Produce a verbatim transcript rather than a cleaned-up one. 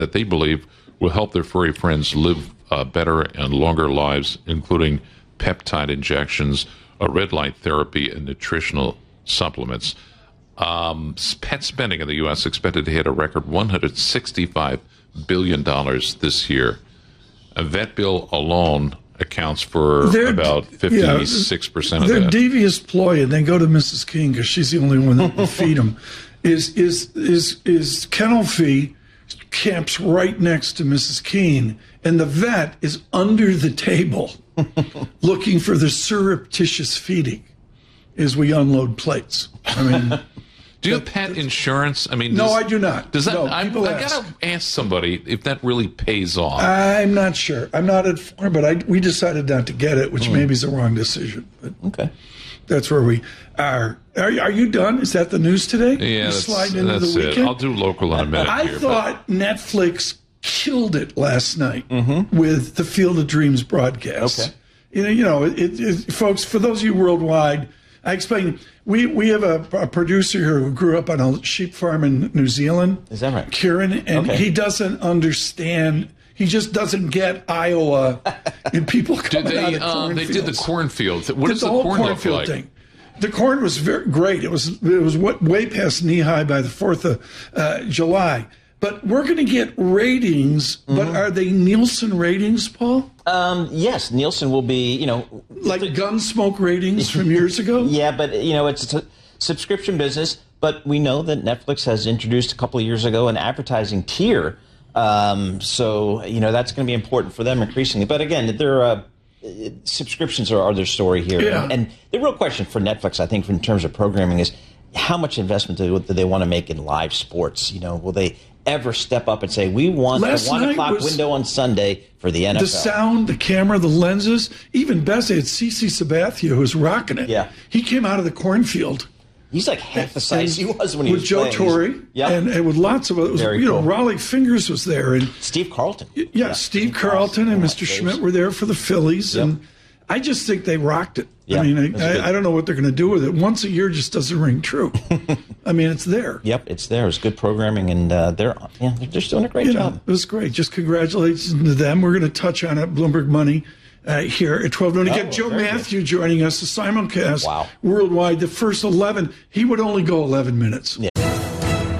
that they believe will help their furry friends live uh, better and longer lives, including peptide injections, a red light therapy, and nutritional supplements. Um, pet spending in the U S expected to hit a record one hundred sixty-five billion dollars this year. A vet bill alone accounts for they're, about fifty-six percent yeah, of that. Their devious ploy, and then go to Missus King because she's the only one that will feed them, is, is, is, is kennel fee camps right next to Missus Keene, and the vet is under the table looking for the surreptitious feeding as we unload plates. I mean, do you have pet insurance? I mean, no, does, I do not. Does that? No, I, I gotta ask somebody if that really pays off. I'm not sure. I'm not informed, but I, we decided not to get it, which mm. maybe is the wrong decision. But okay, that's where we are. Are, are you done? Is that the news today? Yeah, you that's, slide into that's the it. weekend? I'll do local in a minute. I here, thought but... Netflix killed it last night mm-hmm. with the Field of Dreams broadcast. Okay. You know, you know, it, it, folks, for those of you worldwide, I explained, we, we have a, a producer here who grew up on a sheep farm in New Zealand. Is that right? Kieran, and okay. he doesn't understand, he just doesn't get Iowa and people coming did they, out of uh, cornfields. They did the cornfield. What did does the, the whole corn look cornfield like? Thing. The corn was very great. It was it was what, way past knee high by the fourth of uh, July. But we're going to get ratings. Mm-hmm. But are they Nielsen ratings, Paul? Um, yes, Nielsen will be, you know, like Gunsmoke ratings from years ago. Yeah, but you know, it's a subscription business. But we know that Netflix has introduced a couple of years ago an advertising tier. Um, so you know that's going to be important for them increasingly. But again, they're uh, subscriptions are, are their story here. Yeah. And, and the real question for Netflix, I think, in terms of programming, is how much investment do, do they want to make in live sports? You know, will they ever step up and say, we want Last the one o'clock window on Sunday for the N F L? The sound, the camera, the lenses, even best, they had CeCe Sabathia who was rocking it. Yeah. He came out of the cornfield. He's like half the size he was when he with was Joe playing. Torre, yeah. and, and with lots of others. Very you cool. know, Raleigh Fingers was there, and Steve Carlton. Yeah, yeah Steve, Steve Carlton and oh, Mister Schmidt were there for the Phillies, yep. and I just think they rocked it. Yeah, I mean, I, I, I don't know what they're going to do with it. Once a year just doesn't ring true. I mean, it's there. Yep, it's there. It's good programming, and uh, they're yeah, they're just doing a great you job. Know, it was great. Just congratulations to them. We're going to touch on it. Bloomberg Money. Uh, here at twelve noon. You oh, get Joe Matthew good. joining us, the simulcast wow. worldwide. The first eleven, he would only go eleven minutes. Yeah.